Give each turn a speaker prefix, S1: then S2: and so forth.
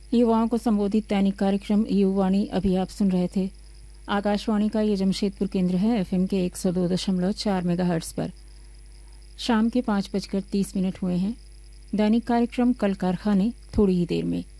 S1: युवाओं को संबोधित दैनिक कार्यक्रम युवाणी अभी आप सुन रहे थे। आकाशवाणी का ये जमशेदपुर केंद्र है, एफएम के 102.4 मेगाहर्ट्ज पर। शाम के 5:30 हुए हैं। दैनिक कार्यक्रम कल कारखाने थोड़ी ही देर में।